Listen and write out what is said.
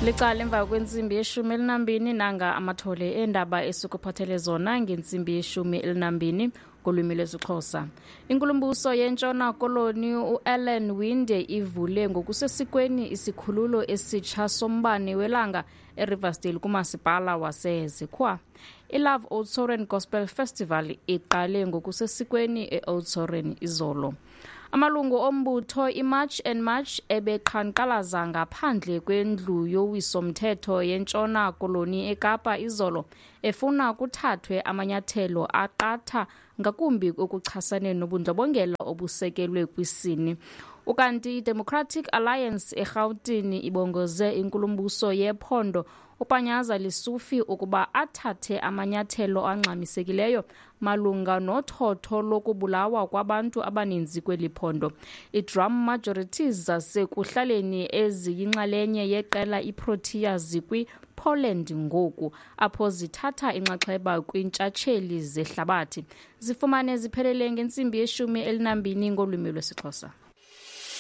Liqala emva kwensimbi yeshumi elinambini nanga amathole endaba esukuphathele zona ngensimbi yeshumi elinambini kolwimi lwesiXhosa. Inkulumbuso yentshona koloni uAlan Winde ivule ngokusesikweni isikhululo esitsha sombane welanga eRiversdale kumasipala waseZikwa. iLove Oudtshoorn Gospel Festival iqale ngokusesikweni eOudtshoorn izolo. Amalungu ombutho iMarch and March ebeqhankqalaza ngaphandle kwendlu yowiso-mthetho yentshona koloni eKapa izolo efuna kuthathwe amanyathelo aqatha ngakumbi okuchasene nobundlobongela obusekelwe kwisini. Ukanti iDemocratic Alliance eRhawutini ibongoze inkulumbuso yephondo uPanyaza Lesufi ukuba athathe amanyathelo angxamisekileyo malunga nothotho lokubulawa kwabantu abaninzi kweli phondo. I-Drum Majorities zasekuhlaleni eziyinxalenye yeqela iProtea zikwi-Poland ngoku apho zithatha inxaxheba kwintshatsheli zehlabathi. Zifumane ziphelele ngentsimbi yeshumi elinambini ngolwimi lwesiXhosa.